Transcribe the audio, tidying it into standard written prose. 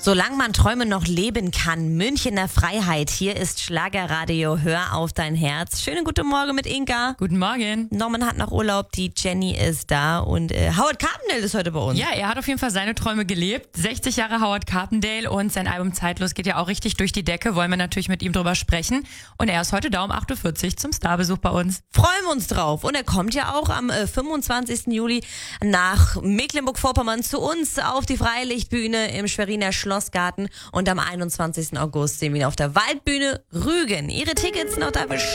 Solange man Träume noch leben kann, Münchener Freiheit. Hier ist Schlagerradio, hör auf dein Herz. Schönen guten Morgen mit Inka. Guten Morgen. Norman hat noch Urlaub, die Jenny ist da und Howard Carpendale ist heute bei uns. Ja, er hat auf jeden Fall seine Träume gelebt. 60 Jahre Howard Carpendale und sein Album Zeitlos geht ja auch richtig durch die Decke. Wollen wir natürlich mit ihm drüber sprechen. Und er ist heute da um 8.40 Uhr zum Starbesuch bei uns. Freuen wir uns drauf. Und er kommt ja auch am 25. Juli nach Mecklenburg-Vorpommern zu uns auf die Freilichtbühne im Schweriner Schlossgarten. Und am 21. August sehen wir ihn auf der Waldbühne Rügen. Ihre Tickets noch da